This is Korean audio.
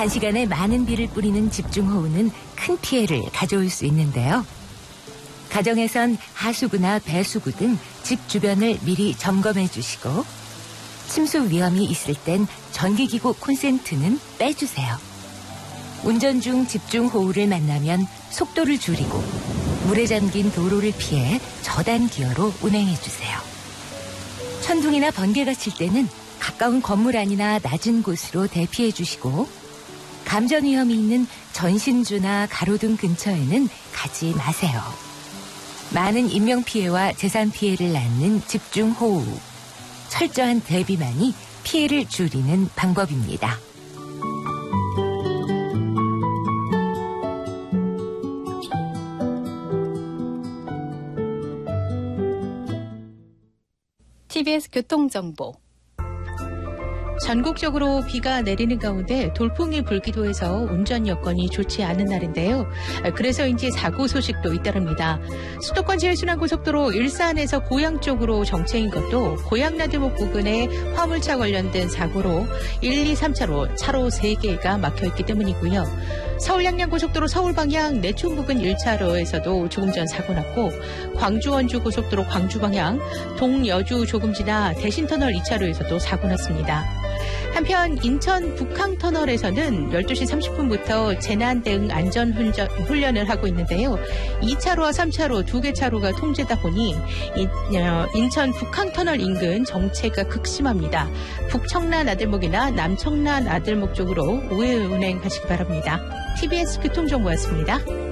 단시간에 많은 비를 뿌리는 집중호우는 큰 피해를 가져올 수 있는데요. 가정에선 하수구나 배수구 등 집 주변을 미리 점검해 주시고 침수 위험이 있을 땐 전기기구 콘센트는 빼주세요. 운전 중 집중호우를 만나면 속도를 줄이고 물에 잠긴 도로를 피해 저단 기어로 운행해 주세요. 천둥이나 번개가 칠 때는 가까운 건물 안이나 낮은 곳으로 대피해 주시고 감전 위험이 있는 전신주나 가로등 근처에는 가지 마세요. 많은 인명피해와 재산 피해를 낳는 집중호우. 철저한 대비만이 피해를 줄이는 방법입니다. TBS 교통정보. 전국적으로 비가 내리는 가운데 돌풍이 불기도 해서 운전 여건이 좋지 않은 날인데요. 그래서인지 사고 소식도 잇따릅니다. 수도권 제일순환고속도로 일산에서 고양 쪽으로 정체인 것도 고양나들목 부근에 화물차 관련된 사고로 1, 2, 3차로 차로 3개가 막혀있기 때문이고요. 서울 양양고속도로 서울 방향 내촌 부근 1차로에서도 조금 전 사고 났고 광주 원주 고속도로 광주 방향 동여주 조금 지나 대신터널 2차로에서도 사고 났습니다. 한편 인천 북항터널에서는 12시 30분부터 재난 대응 안전 훈련을 하고 있는데요. 2차로와 3차로 2개 차로가 통제다 보니 인천 북항터널 인근 정체가 극심합니다. 북청란 아들목이나 남청란 아들목 쪽으로 우회 운행하시기 바랍니다. TBS 교통정보였습니다.